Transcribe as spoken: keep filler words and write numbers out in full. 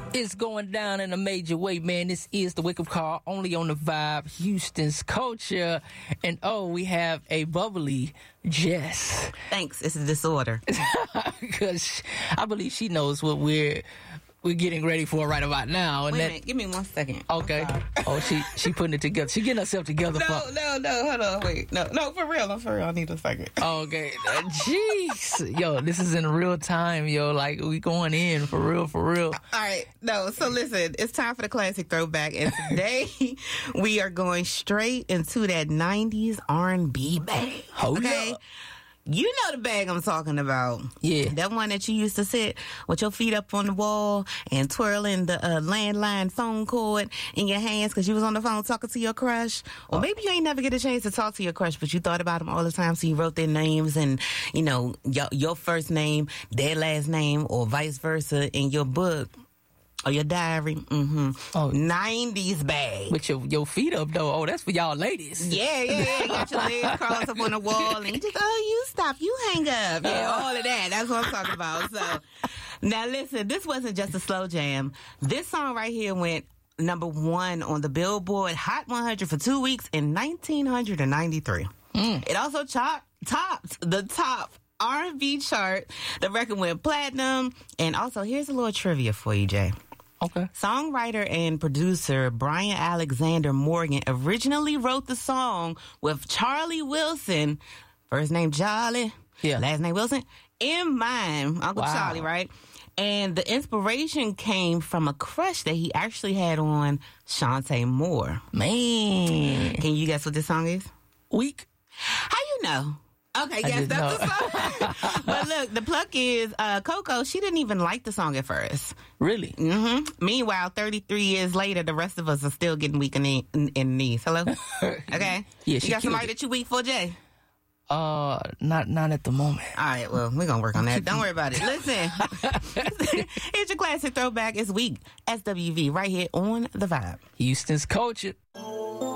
It's going down in a major way, man. This is the Wake Up Call, only on the Vibe, Houston's culture. And oh, we have a bubbly Jess. Thanks. It's a disorder. Because I believe she knows what we're we're getting ready for right about now. And Wait that, a minute. Give me one second. Okay. Oh, she she putting it together. She getting herself together. No, for, no, no. Hold on. Wait. No, no. For real. No, for real. I need a second. Okay. Uh, Jeez. Yo, this is in real time, yo. Like, we going in for real, for real. All right. No, so listen. It's time for the classic throwback. And today, we are going straight into that nineties R and B bag. Oh, okay? yeah. You know the bag I'm talking about. Yeah. That one that you used to sit with your feet up on the wall and twirling the uh, landline phone cord in your hands because you was on the phone talking to your crush. Or Oh. maybe you ain't never get a chance to talk to your crush, but you thought about them all the time, so you wrote their names and, you know, your, your first name, their last name, or vice versa in your book. Or your diary. Mm-hmm. Oh. nineties bag. With your, your feet up, though. Oh, that's for y'all ladies. Yeah, yeah, yeah. Got your legs crossed up on the wall and you just, oh, you stop, you hang up. Yeah, all of that. That's what I'm talking about. So, now listen, this wasn't just a slow jam. This song right here went number one on the Billboard Hot one hundred for two weeks in nineteen ninety-three. Mm. It also top, topped the top R and B chart. The record went platinum. And also, here's a little trivia for you, Jay. Okay. Songwriter and producer Brian Alexander Morgan originally wrote the song with Charlie Wilson, first name Charlie, Yeah. last name Wilson, in mind, Uncle Wow. Charlie, right? And the inspiration came from a crush that he actually had on Shantae Moore. Man. Can you guess what this song is? Weak. How you know? Okay, I yes, didn't that's know. the song. But look, the pluck is uh, Coco. She didn't even like the song at first. Really? hmm Meanwhile, thirty-three years later, the rest of us are still getting weak in the, in, in the knees. Hello? Okay? Yeah, You she got killed somebody it. that you weak for, Jay? Uh, not not at the moment. All right, well, we're going to work on that. Don't worry about it. Listen, here's your classic throwback. It's weak. S W V right here on The Vibe. Houston's culture. Oh,